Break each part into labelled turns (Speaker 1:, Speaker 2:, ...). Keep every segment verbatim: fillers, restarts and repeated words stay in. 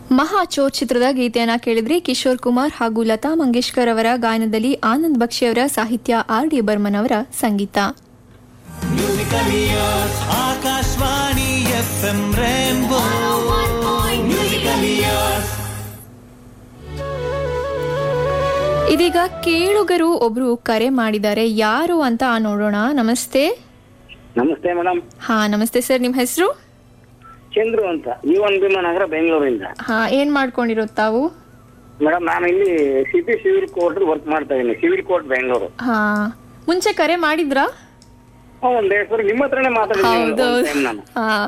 Speaker 1: ಮಹಾಚೋರ್ ಚಿತ್ರದ ಗೀತೆಯನ್ನ ಕೇಳಿದ್ರಿ. ಕಿಶೋರ್ ಕುಮಾರ್ ಹಾಗೂ ಲತಾ ಮಂಗೇಶ್ಕರ್ ಅವರ ಗಾಯನದಲ್ಲಿ ಆನಂದ್ ಬಕ್ಷಿ ಅವರ ಸಾಹಿತ್ಯ, ಆರ್ ಡಿ ಬರ್ಮನ್ ಅವರ ಸಂಗೀತ.
Speaker 2: ಆಕಾಶವಾಣಿ ಎಫ್ ಎಂ ರೇನ್ಬೋ
Speaker 1: ಇದೀಗ ಕೇಳುಗರು ಒಬ್ರು ಕರೆ ಮಾಡಿದ್ದಾರೆ, ಯಾರು ಅಂತ ನೋಡೋಣ. ನಮಸ್ತೆ.
Speaker 3: ನಮಸ್ತೆ ಮೇಡಮ್.
Speaker 1: ಹಾ ನಮಸ್ತೆ ಸರ್, ನಿಮ್ ಹೆಸರು?
Speaker 3: ಚಂದ್ರು ಅಂತ, ಈ ಒನ್ ಭೀಮನಗರ, ಬೆಂಗಳೂರಿಂದ.
Speaker 1: ಹಾ ಏನ್ ಮಾಡ್ಕೊಂಡಿರೋ ತಾವು?
Speaker 3: ಮೇಡಮ್ ನಾನು ಇಲ್ಲಿ ಸಿಟಿ ಸಿವಿಲ್ ಕೋರ್ಟ್ ವರ್ಕ್ ಮಾಡ್ತಾ ಇದ್ದೀನಿ, ಸಿವಿಲ್ ಕೋರ್ಟ್ ಬೆಂಗಳೂರು.
Speaker 1: ಹಾ ಮುಂಚೆ ಕರೆ ಮಾಡಿದ್ರಾ?
Speaker 3: ಒಂದ್ ಎರಡು ಸರಿ ನಿಮ್ಮ ಹತ್ರನೇ ಮಾತಾಡಿದ್ದೀನಿ ನಾನು.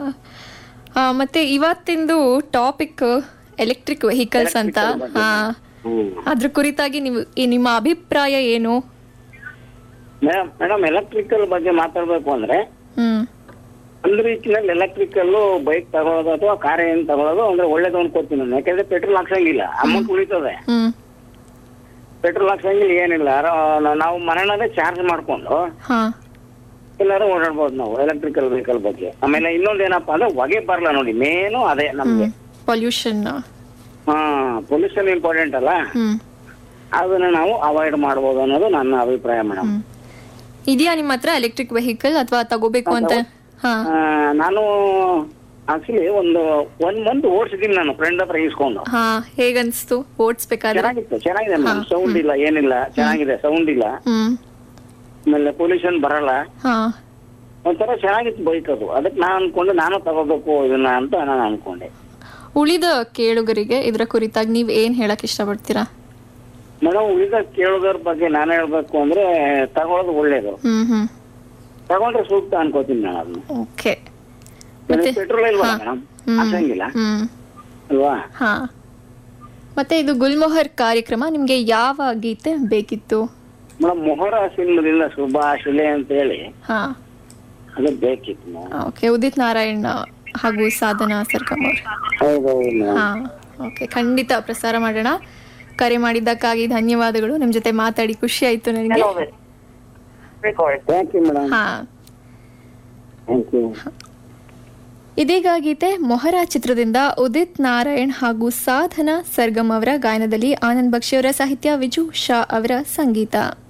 Speaker 1: ಹಾ ಮತ್ತೆ ಇವತ್ತಿಂದು ಟಾಪಿಕ್ ಎಲೆಕ್ಟ್ರಿಕ್ ವೆಹಿಕಲ್ಸ್ ಅಂತ. ಹಾ ಅದ್ರ ಕುರಿತಾಗಿ ನೀವು ನಿಮ್ಮ ಅಭಿಪ್ರಾಯ ಏನು?
Speaker 3: ಮೇಡಮ್ ಮೇಡಮ್ ಎಲೆಕ್ಟ್ರಿಕಲ್ ಬಗ್ಗೆ ಮಾತಾಡ್ಬೇಕು ಅಂದ್ರೆ
Speaker 1: ಹ್ಮ್
Speaker 3: ಒಂದ್ ರೀತಿಯಲ್ಲಿ ಎಲೆಕ್ಟ್ರಿಕಲ್ ಬೈಕ್ ತಗೊಳ್ಳೋದು ಅಥವಾ ಕಾರ್ ಏನ್ ತಗೊಳ್ಳೋದು ಅಂದ್ರೆ ಒಳ್ಳೇದು ಅನ್ಕೋತೀನಿ ನಾನು. ಯಾಕಂದ್ರೆ ಪೆಟ್ರೋಲ್ ಹಾಕ್ಸಂಗಿಲ್ಲ, ಅಮೌಂಟ್ ಉಳಿತದೆ. ಪೆಟ್ರೋಲ್ ಹಾಕ್ಸಂಗಿಲ್ಲ, ಏನಿಲ್ಲ. ನಾವು ಮನೆಯಲ್ಲೇ ಚಾರ್ಜ್ ಮಾಡ್ಕೊಂಡು ಎಲ್ಲಾರು ಓಡಾಡ್ಬೋದು ನಾವು ಎಲೆಕ್ಟ್ರಿಕಲ್ ವೆಹಿಕಲ್ ಬಗ್ಗೆ. ಆಮೇಲೆ ಇನ್ನೊಂದ್ ಏನಪ್ಪಾ ಅಂದ್ರೆ ಹೊಗೆ ಬರಲ್ಲ ನೋಡಿ, ಮೇನು ಅದೇ ನಮ್ಗೆ
Speaker 1: ಪೊಲ್ಯೂಷನ್.
Speaker 3: ಹಾ ಪೊಲ್ಯೂಷನ್ ಇಂಪಾರ್ಟೆಂಟ್ ಅಲ್ಲ, ಅದನ್ನ ನಾವು ಅವಾಯ್ಡ್ ಮಾಡ್ಬೋದು ಅನ್ನೋದು ನನ್ನ ಅಭಿಪ್ರಾಯ ಮೇಡಮ್.
Speaker 1: ಇದೆಯಾ ನಿಮ್ಮ ಹತ್ರ ಎಲೆಕ್ಟ್ರಿಕ್ ವೆಹಿಕಲ್ ಅಥವಾ ತಗೋಬೇಕು ಅಂತ?
Speaker 3: ನಾನು ಆಕ್ಚುಲಿ ಒಂದು ಒನ್ ಮಂತ್ ಓಡಿಸಿದೀನಿ ನಾನು ಫ್ರೆಂಡ್ ಹತ್ರ ಇಸ್ಕೊಂಡು.
Speaker 1: ಹಾ ಹೇಗನ್ಸ್ತು ಓಡಿಸ್ಬೇಕಾದ್ರೆ?
Speaker 3: ಚೆನ್ನಾಗಿತ್ತು, ಚೆನ್ನಾಗಿದೆ ಮೇಡಮ್. ಸೌಂಡ್ ಇಲ್ಲ, ಏನಿಲ್ಲ, ಚೆನ್ನಾಗಿದೆ, ಸೌಂಡ್ ಇಲ್ಲ, ಆಮೇಲೆ ಪೊಲ್ಯೂಷನ್ ಬರಲ್ಲ, ಒಂಥರ ಚೆನ್ನಾಗಿತ್ತು ಬೈಕ್ ಅದು. ಅದಕ್ಕೆ ನಾನು ಅನ್ಕೊಂಡು ನಾನು ತಗೋಬೇಕು ಇದನ್ನ ಅಂತ ನಾನು ಅನ್ಕೊಂಡೆ.
Speaker 1: ಉಳಿದ ಕೇಳುಗರಿಗೆ ಇದರ ಕುರಿತಾಗಿ ನೀವ್ ಏನ್ ಹೇಳಕ್ ಇಷ್ಟಪಡ್ತೀರಾ?
Speaker 3: ಮೇಡಮ್ ಉಳಿದ ಕೇಳುಗರ ಬಗ್ಗೆ ನಾನು ಹೇಳ್ಬೇಕು ಅಂದ್ರೆ ತಗೊಳ್ಳೋದು ಒಳ್ಳೇದು, ತಗೊಂಡ್ರೆ ಸೂಕ್ತ ಅನ್ಕೋತೀನಿ ನಾನು ಅದನ್ನ.
Speaker 1: ಓಕೆ.
Speaker 3: ಪೆಟ್ರೋಲ್ ಇಲ್ವಾ ಮೇಡಮ್, ಹಾಕಂಗಿಲ್ಲ ಅಲ್ವಾ?
Speaker 1: ಹಾ ಮತ್ತೆ ಇದು ಗುಲ್ಮೊಹರ್ ಕಾರ್ಯಕ್ರಮ, ನಿಮ್ಗೆ ಯಾವ ಗೀತೆ ಬೇಕಿತ್ತು?
Speaker 3: ಮೇಡಮ್ ಮೊಹರ ಸಿನಿಮಾದಿಂದ ಶುಭಾಶಿಲೆ ಅಂತ ಹೇಳಿ ಅದು ಬೇಕಿತ್ತು.
Speaker 1: ಓಕೆ, ಉದಿತ್ ನಾರಾಯಣ್ ಹಾಗೂ ಸಾಧನಾ ಸರ್ಗಮ್ ಅವರು. ಹಾ ಓಕೆ, ಖಂಡಿತ ಪ್ರಸಾರ ಮಾಡೋಣ. ಕರೆ ಮಾಡಿದ್ದಕ್ಕಾಗಿ ಧನ್ಯವಾದಗಳು. ನಿಮ್ ಜೊತೆ ಮಾತಾಡಿ ಖುಷಿ ಆಯ್ತು ನನಗೆ. ಹಾ ಇದೀಗ ಗೀತೆ ಮೊಹರ ಚಿತ್ರದಿಂದ ಉದಿತ್ ನಾರಾಯಣ್ ಹಾಗೂ ಸಾಧನಾ ಸರ್ಗಮ್ ಅವರ ಗಾಯನದಲ್ಲಿ ಆನಂದ್ ಬಕ್ಷಿ ಅವರ ಸಾಹಿತ್ಯ, ವಿಜು ಶಾ ಅವರ ಸಂಗೀತ.